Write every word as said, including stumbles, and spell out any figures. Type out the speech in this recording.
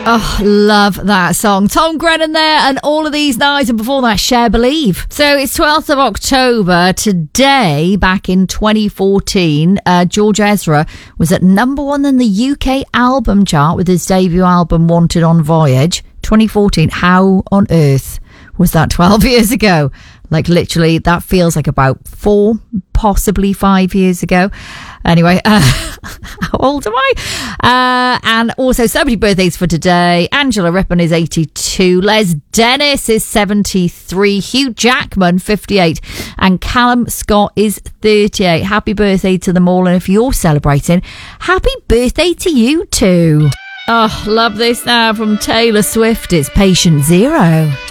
Oh, love that song. Tom Grennan there, and All of These Nights, and before that, Cher Believe. So it's twelfth of October. Today, back in twenty fourteen, uh, George Ezra was at number one in the U K album chart with his debut album, Wanted on Voyage. twenty fourteen, how on earth was that twelve years ago? Like, literally, that feels like about four, possibly five years ago. Anyway, uh, how old am I? Uh, and also, so many birthdays for today. Angela Rippon is eighty-two. Les Dennis is seventy-three. Hugh Jackman, fifty-eight. And Callum Scott is thirty-eight. Happy birthday to them all. And if you're celebrating, happy birthday to you too. Oh, love this now from Taylor Swift. It's Patient Zero.